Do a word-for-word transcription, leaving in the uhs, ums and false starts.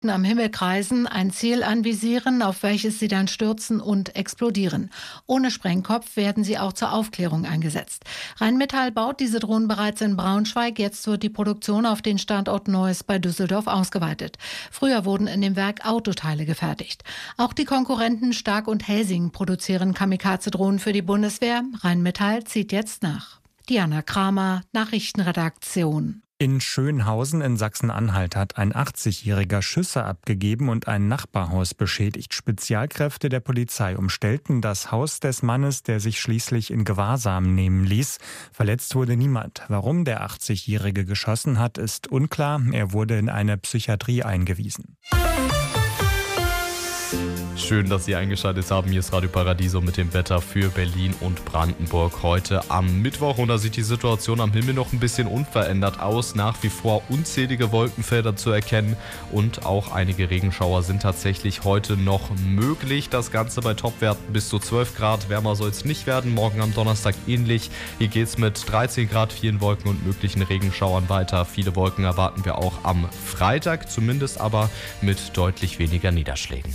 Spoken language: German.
am Himmel kreisen, ein Ziel anvisieren, auf welches sie dann stürzen und explodieren. Ohne Sprengkopf werden sie auch zur Aufklärung eingesetzt. Rheinmetall baut diese Drohnen bereits in Braunschweig. Jetzt wird die Produktion auf den Standort Neuss bei Düsseldorf ausgeweitet. Früher wurden in dem Werk Autoteile gefertigt. Auch die Konkurrenten Stark und Helsing produzieren Kamikaze-Drohnen für die Bundeswehr. Rheinmetall zieht jetzt nach. Diana Kramer, Nachrichtenredaktion. In Schönhausen in Sachsen-Anhalt hat ein achtzigjähriger Schüsse abgegeben und ein Nachbarhaus beschädigt. Spezialkräfte der Polizei umstellten das Haus des Mannes, der sich schließlich in Gewahrsam nehmen ließ. Verletzt wurde niemand. Warum der achtzigjährige geschossen hat, ist unklar. Er wurde in eine Psychiatrie eingewiesen. Schön, dass Sie eingeschaltet haben. Hier ist Radio Paradiso mit dem Wetter für Berlin und Brandenburg heute am Mittwoch. Und da sieht die Situation am Himmel noch ein bisschen unverändert aus. Nach wie vor unzählige Wolkenfelder zu erkennen und auch einige Regenschauer sind tatsächlich heute noch möglich. Das Ganze bei Topwerten bis zu zwölf Grad. Wärmer soll es nicht werden. Morgen am Donnerstag ähnlich. Hier geht es mit dreizehn Grad, vielen Wolken und möglichen Regenschauern weiter. Viele Wolken erwarten wir auch am Freitag, zumindest aber mit deutlich weniger Niederschlägen.